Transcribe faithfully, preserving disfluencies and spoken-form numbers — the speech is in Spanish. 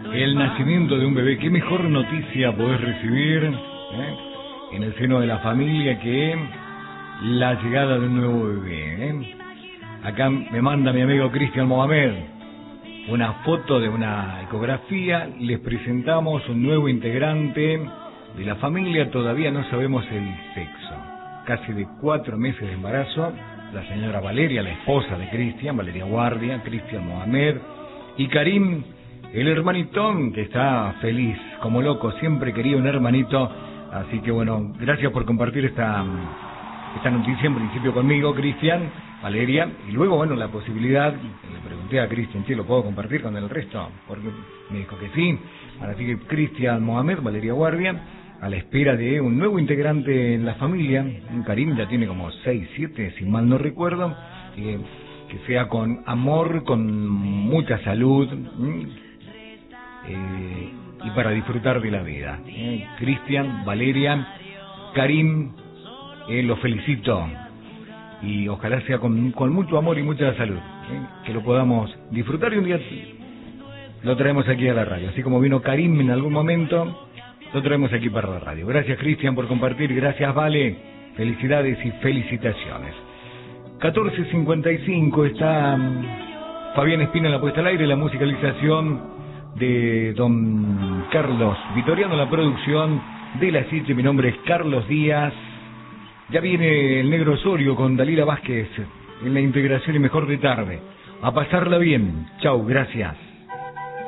el nacimiento de un bebé. ¿Qué mejor noticia podés recibir eh, en el seno de la familia que la llegada de un nuevo bebé? Eh? Acá me manda mi amigo Cristian Mohamed una foto de una ecografía. Les presentamos un nuevo integrante de la familia. Todavía no sabemos el sexo. Casi de cuatro meses de embarazo. La señora Valeria, la esposa de Cristian, Valeria Guardia, Cristian Mohamed y Karim, el hermanitón, que está feliz como loco. Siempre quería un hermanito. Así que bueno, gracias por compartir esta, esta noticia en principio conmigo, Cristian, Valeria. Y luego, bueno, la posibilidad, le pregunté a Cristian, ¿sí lo puedo compartir con el resto? Porque me dijo que sí. Así que Cristian Mohamed, Valeria Guardia, a la espera de un nuevo integrante en la familia. Karim ya tiene como seis, siete, si mal no recuerdo. Eh, que sea con amor, con mucha salud, eh, y para disfrutar de la vida. Eh, Cristian, Valeria, Karim, eh, los felicito. Y ojalá sea con, con mucho amor y mucha salud. Eh, que lo podamos disfrutar y un día lo traemos aquí a la radio. Así como vino Karim en algún momento, lo traemos aquí para la radio. Gracias, Cristian, por compartir. Gracias, Vale. Felicidades y felicitaciones. catorce cincuenta y cinco está um, Fabián Espina en la puesta al aire, la musicalización de don Carlos Vitoriano, la producción de la Siche. Mi nombre es Carlos Díaz. Ya viene el Negro Osorio con Dalila Vázquez en la integración y mejor de tarde. A pasarla bien. Chau, gracias.